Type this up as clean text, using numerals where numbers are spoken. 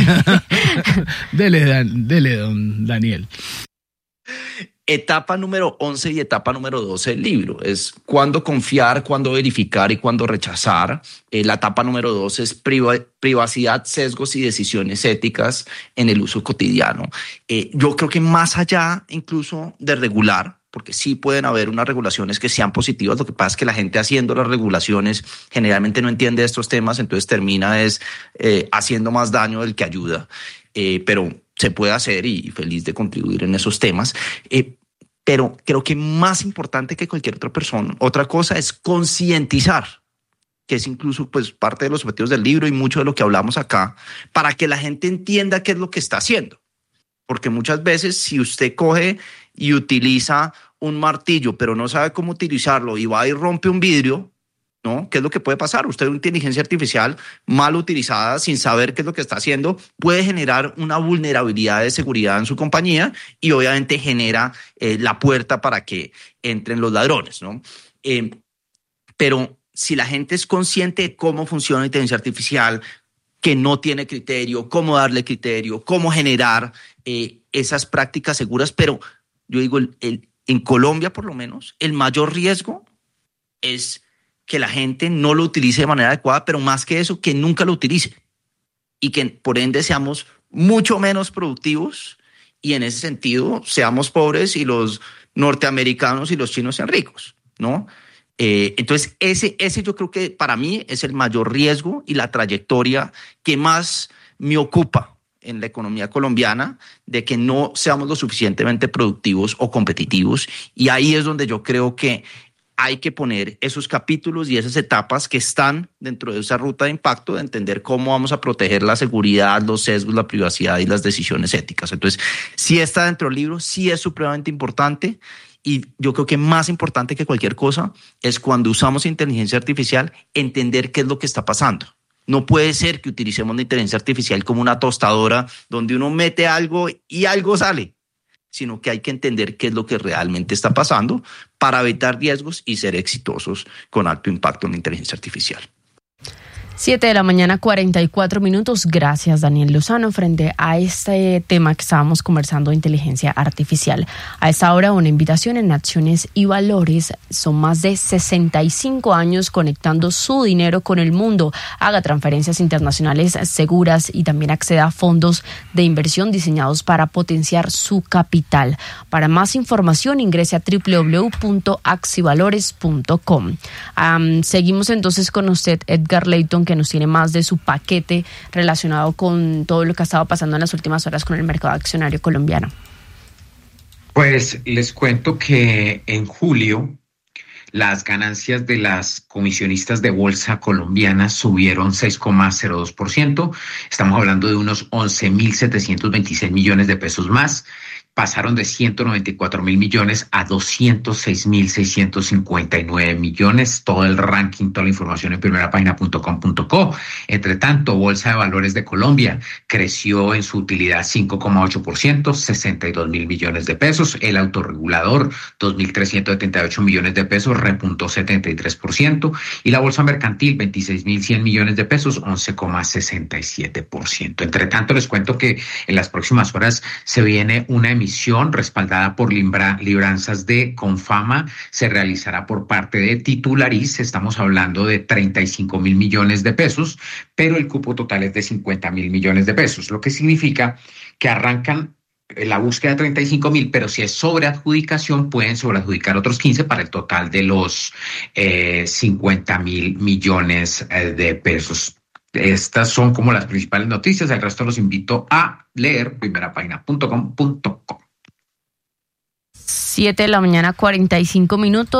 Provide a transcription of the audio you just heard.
Dele, don Daniel. Etapa número 11 y etapa número 12 del libro es cuándo confiar, cuándo verificar y cuándo rechazar. La etapa número 12 es privacidad, sesgos y decisiones éticas en el uso cotidiano. Yo creo que más allá incluso de regular, porque sí pueden haber unas regulaciones que sean positivas, lo que pasa es que la gente haciendo las regulaciones generalmente no entiende estos temas, entonces termina haciendo más daño del que ayuda, pero se puede hacer y feliz de contribuir en esos temas. Pero creo que más importante que cualquier otra cosa es concientizar, que es incluso pues parte de los objetivos del libro y mucho de lo que hablamos acá, para que la gente entienda qué es lo que está haciendo. Porque muchas veces si usted coge y utiliza un martillo, pero no sabe cómo utilizarlo y va y rompe un vidrio, ¿no? ¿Qué es lo que puede pasar? Usted, una inteligencia artificial mal utilizada, sin saber qué es lo que está haciendo, puede generar una vulnerabilidad de seguridad en su compañía y obviamente genera la puerta para que entren los ladrones, ¿no? Pero si la gente es consciente de cómo funciona la inteligencia artificial, que no tiene criterio, cómo darle criterio, cómo generar esas prácticas seguras, pero yo digo, en Colombia por lo menos, el mayor riesgo es que la gente no lo utilice de manera adecuada, pero más que eso, que nunca lo utilice y que por ende seamos mucho menos productivos y en ese sentido seamos pobres y los norteamericanos y los chinos sean ricos, ¿no? Entonces ese yo creo que para mí es el mayor riesgo y la trayectoria que más me ocupa en la economía colombiana, de que no seamos lo suficientemente productivos o competitivos, y ahí es donde yo creo que hay que poner esos capítulos y esas etapas que están dentro de esa ruta de impacto, de entender cómo vamos a proteger la seguridad, los sesgos, la privacidad y las decisiones éticas. Entonces, sí está dentro del libro, sí es supremamente importante, y yo creo que más importante que cualquier cosa es cuando usamos inteligencia artificial, entender qué es lo que está pasando. No puede ser que utilicemos la inteligencia artificial como una tostadora donde uno mete algo y algo sale, sino que hay que entender qué es lo que realmente está pasando para evitar riesgos y ser exitosos con alto impacto en la inteligencia artificial. 7:44 a.m. Gracias, Daniel Lozano, frente a este tema que estábamos conversando de inteligencia artificial. A esta hora, una invitación en Acciones y Valores. Son más de 65 años conectando su dinero con el mundo. Haga transferencias internacionales seguras y también acceda a fondos de inversión diseñados para potenciar su capital. Para más información, ingrese a www.axivalores.com. Seguimos entonces con usted, Edgar Leyton, que nos tiene más de su paquete relacionado con todo lo que ha estado pasando en las últimas horas con el mercado accionario colombiano. Pues les cuento que en julio las ganancias de las comisionistas de bolsa colombianas subieron 6,02%. Estamos hablando de unos 11.726 millones de pesos más. Pasaron de 194.000 millones a 206.659 millones. Todo el ranking, toda la información en primerapagina.com.co. Entre tanto, Bolsa de Valores de Colombia creció en su utilidad 5,8%, 62.000 millones de pesos. El autorregulador, 2.378 millones de pesos, repuntó 73%. Y la Bolsa Mercantil, 26.100 millones de pesos, 11,67%. Entre tanto, les cuento que en las próximas horas se viene una emisión respaldada por libranzas de Confama. Se realizará por parte de Titulariz. Estamos hablando de 35.000 millones de pesos, pero el cupo total es de 50.000 millones de pesos, lo que significa que arrancan la búsqueda de 35.000, pero si es sobreadjudicación, pueden sobreadjudicar otros 15 para el total de los 50.000 millones de pesos. Estas son como las principales noticias. El resto los invito a leer primerapagina.com.co. 7:45 a.m.